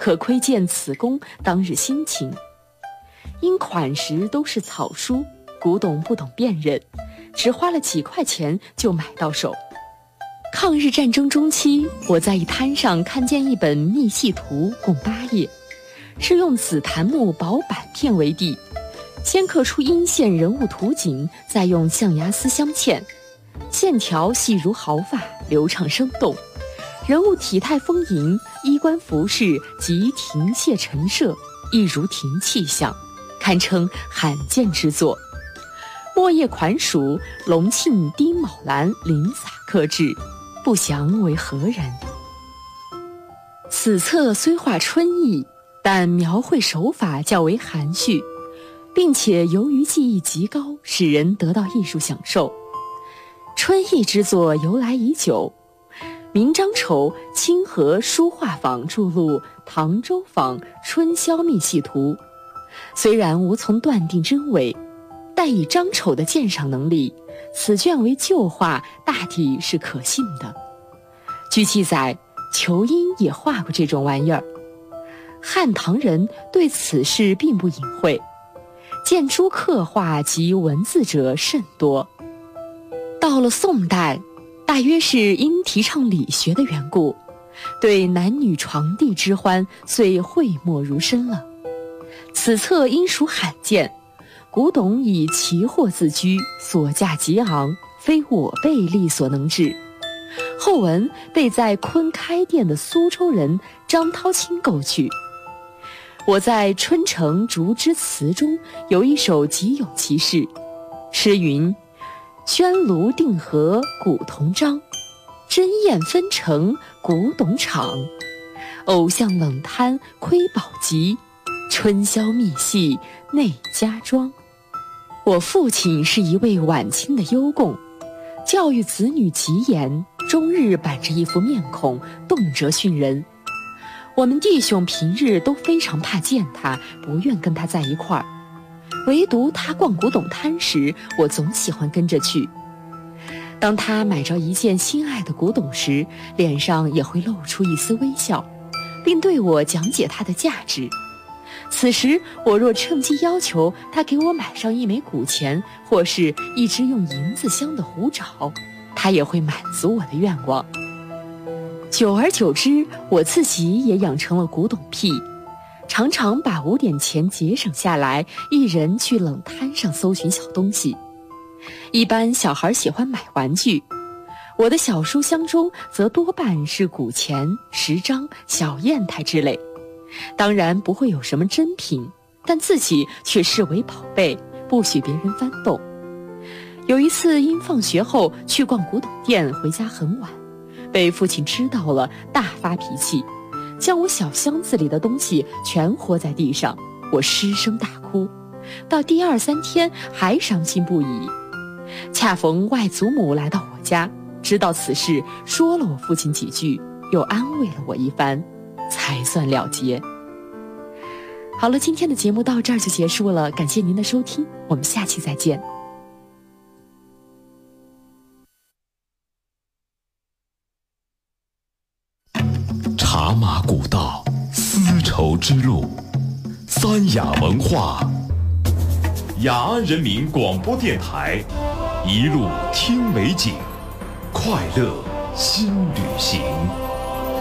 可窥见此公当日心情。因款式都是草书，古董不懂辨认，只花了几块钱就买到手。抗日战争中期，我在一摊上看见一本密细图，共8页，是用紫檀木薄板片为底，先刻出阴线人物图景，再用象牙丝镶嵌，线条细如毫发，流畅生动，人物体态丰盈，衣冠服饰及庭榭陈设一如庭气象，堪称罕见之作。墨叶款属隆庆丁卯兰林洒刻制，不详为何人。此册虽画春意，但描绘手法较为含蓄，并且由于技艺极高，使人得到艺术享受。春意之作由来已久，明张丑清河书画坊著录《唐周坊春宵密细图》，虽然无从断定真伪，但以张丑的鉴赏能力，此卷为旧画，大抵是可信的。据记载，仇英也画过这种玩意儿。汉唐人对此事并不隐晦，见诸刻画及文字者甚多。到了宋代，大约是因提倡理学的缘故，对男女床笫之欢遂讳莫如深了。此册因属罕见，古董以奇货自居，所价极昂，非我辈力所能治。后文被在昆开店的苏州人张涛清购去。我在《春城竹枝词》中有一首极有其事，诗云：宣炉定河古铜章，针砚纷呈古董场，偶像冷贪窥宝集，春宵密细内家庄。我父亲是一位晚清的优贡，教育子女极严，终日板着一副面孔，动辄训人。我们弟兄平日都非常怕见他，不愿跟他在一块儿，唯独他逛古董摊时，我总喜欢跟着去。当他买着一件心爱的古董时，脸上也会露出一丝微笑，并对我讲解它的价值。此时我若趁机要求他给我买上一枚古钱，或是一只用银子镶的虎爪，他也会满足我的愿望。久而久之，我自己也养成了古董癖，常常把5点钱节省下来，一人去冷摊上搜寻小东西。一般小孩喜欢买玩具，我的小书箱中则多半是古钱、时章、小砚台之类。当然不会有什么珍品，但自己却视为宝贝，不许别人翻动。有一次因放学后去逛古董店，回家很晚，被父亲知道了，大发脾气，将我小箱子里的东西全活在地上，我失声大哭，到第2、3天还伤心不已。恰逢外祖母来到我家，知道此事，说了我父亲几句，又安慰了我一番，才算了结。好了，今天的节目到这儿就结束了，感谢您的收听，我们下期再见。 茶马古道，丝绸之路，三雅文化，雅安人民广播电台，一路听美景，快乐新旅行。